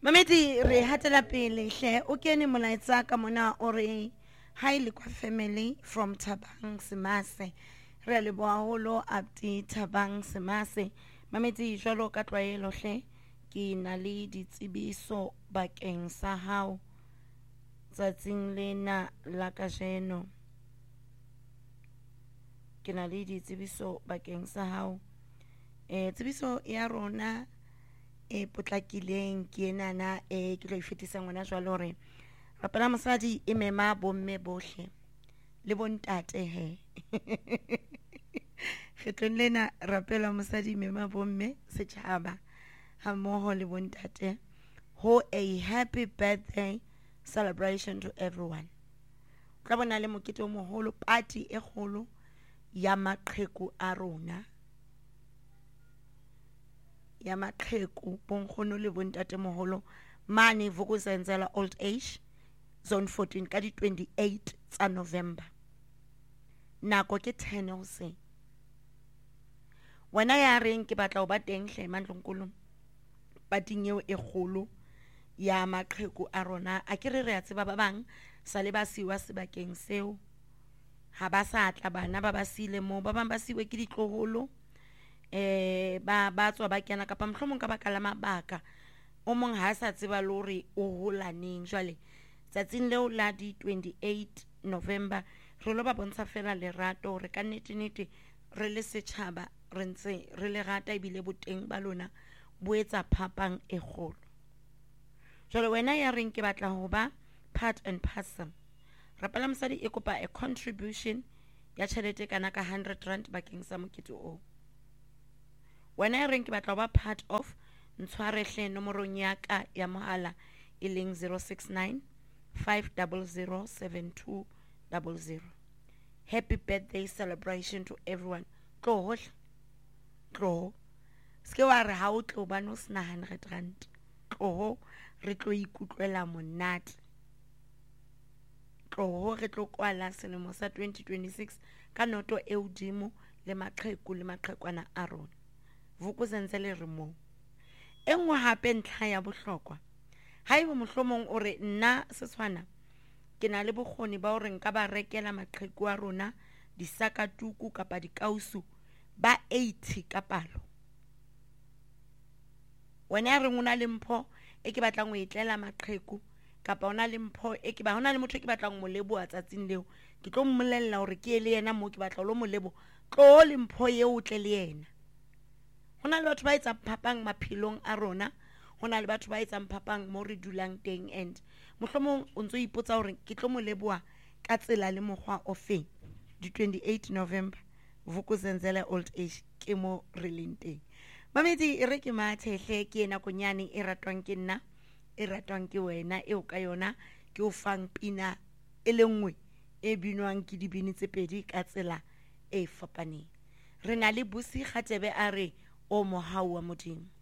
Mamedi re hatela pele hle o kene molaetsa ka mona o re hi le kwa family from Thabang Semase re le boaholo abdi Thabang Semase. Mamedi jwalo ka tlwaelo hle ke na le ditsebiso bakeng sa hao tsatsing lena la kajeno. Ke na le ditsebiso bakeng sa hao tsebiso ya rona potlakileng ke enana ke tlo ifetisa ngwana jwalo hore rapela mosadi e mema bomme bohle le bontate he kgetlong lena rapela mosadi mema bomme setjhaba ha mmoho le bontate ho a happy birthday celebration to everyone. Tla bona le mokete o moholo, party e kgolo ya maqheku a rona, ya maqheku bonkgono le bontate moholo mane Vuk'uzenzele Old Age Zone 14 ka di 28 tsa November. Nako ke 10 hoseng. Wena ya reng ke batla ho ba teng hle Mandlonkulu pating eo e kgolo ya maqheku a rona. A ke re a tseba ba bang sa le ba siwa sebakeng seo ha ba sa tla bana ba ba sile mo ba bang ba siwe ke ditloholo ba tswa ba kena kapa mohlomong ka baka la mabaka o mong ha sa tseba lori o hola neng. Jwale tsatsing leo la di 28 November re lo ba bontsha fela lerato re ka nnete re le setjhaba re ntse re le rata ebile boteng ba lona bo etsa phapang e kgolo. Jwale wena ya reng ke batla ho ba part and parcel, rapela mosadi e kopa a contribution ya tjhelete kana ka 100 rand bakeng sa mokete o. Wena ya reng ke batla ho ba part of, ntshwarehle nomorong ya ka ya mohala e leng 069 500 7200. Happy birthday celebration to everyone. Tlo ske wa re ha o tlo ba no sna 100 rand tlo re tlo ikutlwela monate. Tlo re tlo kwala selemo sa 2026 ka noto e hodimo le maqheku le maqhekwana a rona. Vuk'uzenzele re mo engwe hape ntlha ya bohlokwa haeba mohlomong o re nna Setswana ke na le bokgoni ba hore nka ba rekela maqheku a rona disakatuku kapa dikausu ba 80 ka palo. Wena re ngona le mpho e ke batlang ho etlela maqheku kapa ona le mpho e ke ba hona le motho e ke batlang mo leboha tsatsing leo ke tlo mmolella hore ke ele yena mo ke batla lo mo lebo tlo le mpho ye o tle le yena. Hona le batho ba etsa phapang maphelong a rona, hona le batho ba etsa phapang mo re dulang teng and mohlomong o ntso ipotsa hore ke tlo mo leboha ka tsela le mokgwa o feng. Di 28 November Vuk'uzenzele Old Age ke mo re leng teng. Mamedi re ke mathehle ke ena konyane e ratwang ke nna e ratwang ke wena eo ka yona ke o fang pina e lengwe e binwang ke dibini tse pedi ka tsela e fapaneng. Re na le Busi Kgatebe a re o mohau wa Modimo.